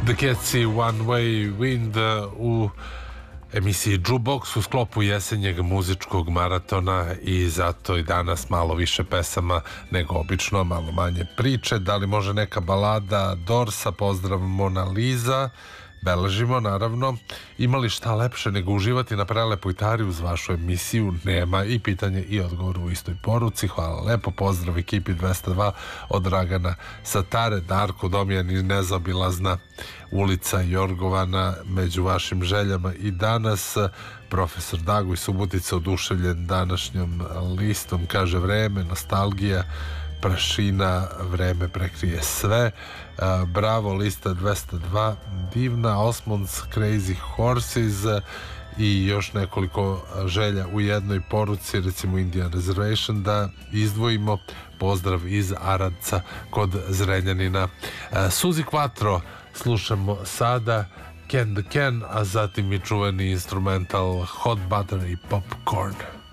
The Cats i One Way Wind u emisiji Jukebox u sklopu jesenjeg muzičkog maratona i zato i danas malo više pesama nego obično, malo manje priče. Da li može neka balada Dorsa, pozdrav Mona Lisa, beležimo naravno. Ima li šta lepše nego uživati na prelepoj tari uz vašu emisiju? Nema. I pitanje i odgovor u istoj poruci. Hvala lepo, pozdrav ekipi 202 od Dragana sa Tare. Darko Domjan i nezaobilazna ulica Jorgovana među vašim željama i danas. Profesor Dago iz Subotice oduševljen današnjom listom, kaže vreme, nostalgija, prašina, vreme prekrije sve. Bravo, lista 202, divna, Osmonds, Crazy Horses i još nekoliko želja u jednoj poruci, recimo Indian Reservation, da izdvojimo. Pozdrav iz Aradca kod Zrenjanina. Suzi Quattro slušamo sada, Can the Can, a zatim i čuveni instrumental Hot Butter i Popcorn.